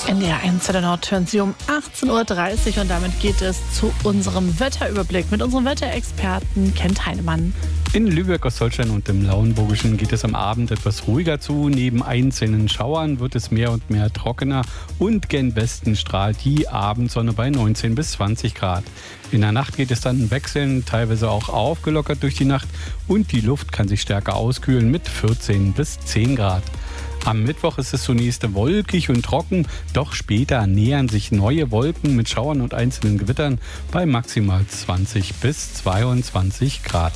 NDR 1 der Nord hören Sie um 18.30 Uhr und damit geht es zu unserem Wetterüberblick mit unserem Wetterexperten Kent Heinemann. In Lübeck, Ostholstein und im Lauenburgischen geht es am Abend etwas ruhiger zu. Neben einzelnen Schauern wird es mehr und mehr trockener und gen Westen strahlt die Abendsonne bei 19 bis 20 Grad. In der Nacht geht es dann wechselnd, teilweise auch aufgelockert durch die Nacht und die Luft kann sich stärker auskühlen mit 14 bis 10 Grad. Am Mittwoch ist es zunächst wolkig und trocken, doch später nähern sich neue Wolken mit Schauern und einzelnen Gewittern bei maximal 20 bis 22 Grad.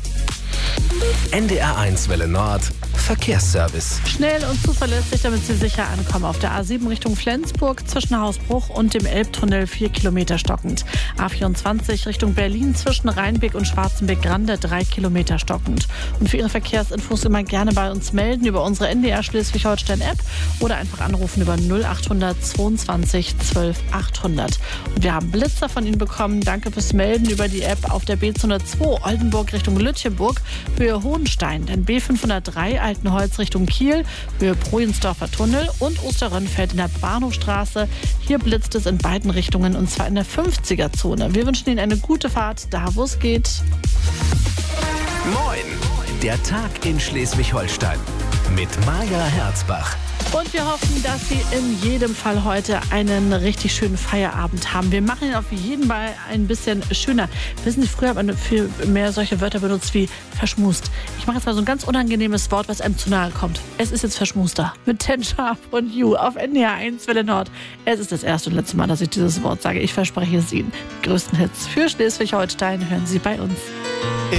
NDR 1 Welle Nord Verkehrsservice. Schnell und zuverlässig, damit Sie sicher ankommen. Auf der A7 Richtung Flensburg zwischen Hausbruch und dem Elbtunnel 4 Kilometer stockend. A24 Richtung Berlin zwischen Rheinbeck und Schwarzenbeck-Grande 3 Kilometer stockend. Und für Ihre Verkehrsinfos immer gerne bei uns melden über unsere NDR Schleswig-Holstein-App oder einfach anrufen über 0800 22 12 800. Und wir haben Blitzer von Ihnen bekommen. Danke fürs Melden über die App auf der B202 Oldenburg Richtung Lütjeburg, Höhe Hohenstein, denn B503 Altenholz Richtung Kiel, Höhe Projensdorfer Tunnel und Osterrönfeld in der Bahnhofstraße. Hier blitzt es in beiden Richtungen und zwar in der 50er-Zone. Wir wünschen Ihnen eine gute Fahrt, da wo es geht. Moin, der Tag in Schleswig-Holstein mit Maja Herzbach. Und wir hoffen, dass Sie in jedem Fall heute einen richtig schönen Feierabend haben. Wir machen ihn auf jeden Fall ein bisschen schöner. Wissen Sie, früher hat man viel mehr solche Wörter benutzt wie verschmust. Ich mache jetzt mal so ein ganz unangenehmes Wort, was einem zu nahe kommt. Es ist jetzt verschmuster. Mit Ten Sharp und You auf NDR 1 Welle Nord. Es ist das erste und letzte Mal, dass ich dieses Wort sage. Ich verspreche es Ihnen. Die größten Hits für Schleswig-Holstein hören Sie bei uns.